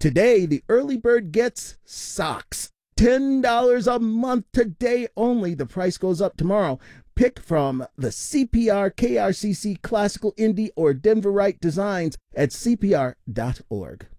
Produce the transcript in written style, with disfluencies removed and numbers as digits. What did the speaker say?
Today, the early bird gets socks. $10 a month today only. The price goes up tomorrow. Pick from the CPR, KRCC, Classical Indie, or Denverite designs at CPR.org.